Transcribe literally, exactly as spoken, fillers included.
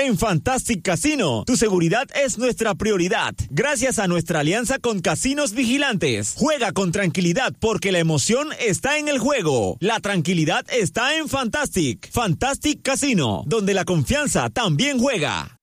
En Fantastic Casino, tu seguridad es nuestra prioridad. Gracias a nuestra alianza con Casinos Vigilantes. Juega con tranquilidad porque la emoción está en el juego. La tranquilidad está en Fantastic. Fantastic Casino, donde la confianza también juega.